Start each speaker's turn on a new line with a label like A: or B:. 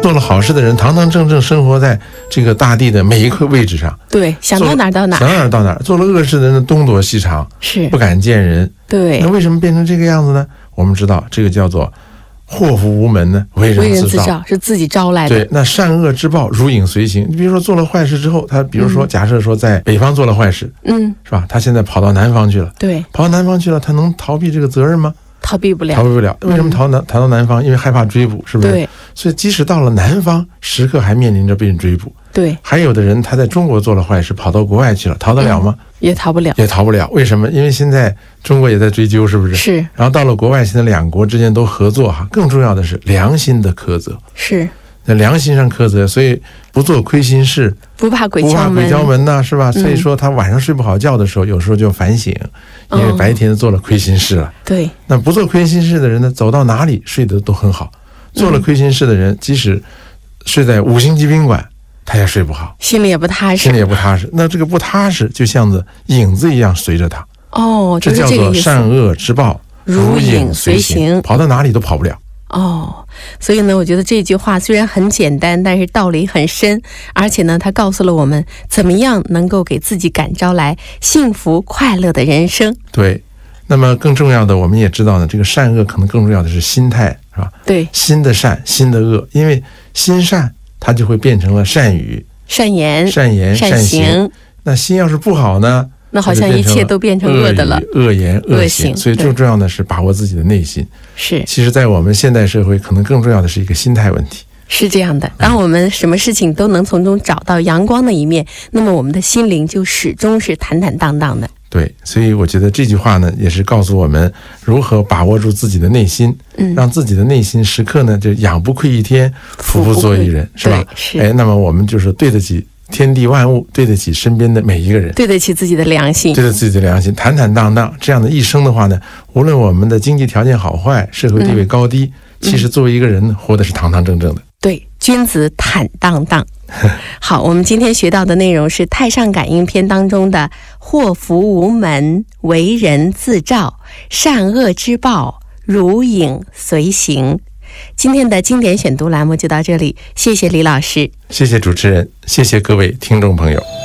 A: 做了好事的人堂堂正正生活在这个大地的每一个位置上，
B: 对，想到哪儿到哪儿，
A: 想到哪儿到哪儿。做了恶事的人东躲西藏，
B: 是
A: 不敢见人。
B: 对，
A: 那为什么变成这个样子呢？我们知道这个叫做祸福无门呢，为人自招，
B: 是自己招来的。
A: 对，那善恶之报如影随形。你比如说做了坏事之后，他比如说假设说在北方做了坏事，是吧？他现在跑到南方去了，
B: 对，
A: 跑到南方去了，他能逃避这个责任吗？
B: 逃避不了，
A: 逃避不了。为什么逃到南方？因为害怕追捕，是不是？
B: 对。
A: 所以即使到了南方，时刻还面临着被人追捕。
B: 对。
A: 还有的人他在中国做了坏事，跑到国外去了，逃得了吗？
B: 也逃不了，
A: 也逃不了。为什么？因为现在中国也在追究，是不是？
B: 是。
A: 然后到了国外，现在两国之间都合作哈。更重要的是良心的苛责。
B: 是。
A: 在良心上苛责，所以不做亏心事，
B: 不怕鬼敲
A: 门呐，是吧？所以说他晚上睡不好觉的时候，有时候就反省，因为白天做了亏心事了。
B: 对。
A: 那不做亏心事的人呢，走到哪里睡得都很好。做了亏心事的人，即使睡在5星级宾馆，他也睡不好，
B: 心里也不踏实。
A: 那这个不踏实，就像影子一样随着他。
B: 哦，
A: 这叫做善恶之报如影随形，跑到哪里都跑不了。
B: 所以呢，我觉得这句话虽然很简单，但是道理很深，而且呢，它告诉了我们怎么样能够给自己感召来幸福快乐的人生。
A: 对，那么更重要的，我们也知道呢，这个善恶可能更重要的是心态，是吧？
B: 对，
A: 心的善，心的恶，因为心善，它就会变成了善语、
B: 善言、
A: 善行。那心要是不好呢？
B: 那好像一切都变成恶的了，
A: 恶言恶行。所以最重要的是把握自己的内心。
B: 是，
A: 其实在我们现代社会，可能更重要的是一个心态问题。
B: 是这样的，当我们什么事情都能从中找到阳光的一面，那么我们的心灵就始终是坦坦荡荡的。
A: 对，所以我觉得这句话呢，也是告诉我们如何把握住自己的内心，让自己的内心时刻呢，就养不愧一天，福不作一人，是吧？
B: 是。
A: 那么我们就是对得起天地万物，对得起身边的每一个人，
B: 对得起自己的良心，
A: 坦坦荡荡，这样的一生的话呢，无论我们的经济条件好坏，社会地位高低，其实作为一个人活的是堂堂正正的。
B: 对，君子坦荡荡。好，我们今天学到的内容是《太上感应篇》当中的祸福无门，为人自照，善恶之报如影随形。今天的经典选读栏目就到这里，谢谢李老师，
A: 谢谢主持人，谢谢各位听众朋友。